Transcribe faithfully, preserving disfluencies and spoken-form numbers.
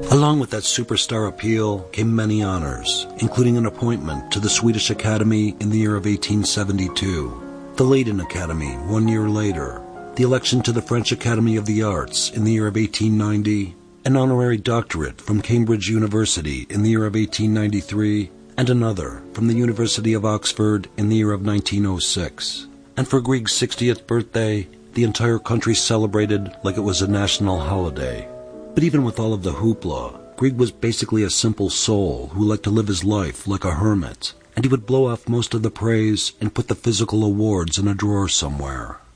Along with that superstar appeal came many honors, including an appointment to the Swedish Academy in the year of eighteen seventy-two, the Leiden Academy one year later, the election to the French Academy of the Arts in the year of eighteen ninety, an honorary doctorate from Cambridge University in the year of eighteen ninety-three, and another from the University of Oxford in the year of nineteen oh six. And for Grieg's sixtieth birthday, the entire country celebrated like it was a national holiday. But even with all of the hoopla, Grieg was basically a simple soul who liked to live his life like a hermit, and he would blow off most of the praise and put the physical awards in a drawer somewhere.